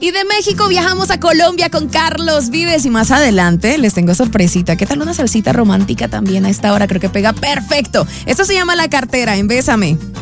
Y de México viajamos a Colombia con Carlos Vives y más adelante les tengo sorpresita. ¿Qué tal una salsita romántica también a esta hora? Creo que pega perfecto. Esto se llama La Cartera en Bésame.